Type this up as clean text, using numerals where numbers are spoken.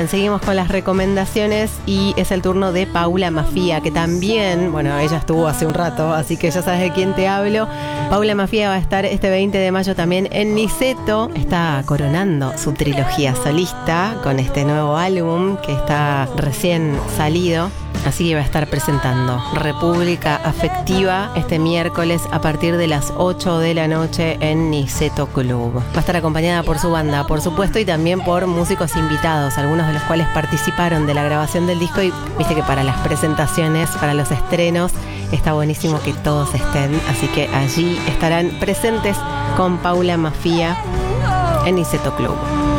Bien, seguimos con las recomendaciones y es el turno de Paula Mafia, que también, bueno, ella estuvo hace un rato, así que ya sabes de quién te hablo. Paula Mafia va a estar este 20 de mayo también en Niceto. Está coronando su trilogía solista con este nuevo álbum que está recién salido. Así que va a estar presentando República Afectiva este miércoles a partir de las 8 de la noche en Niceto Club. Va a estar acompañada por su banda, por supuesto, y también por músicos invitados, algunos de los cuales participaron de la grabación del disco. Y viste que para las presentaciones, para los estrenos, está buenísimo que todos estén. Así que allí estarán presentes con Paula Mafia en Niceto Club.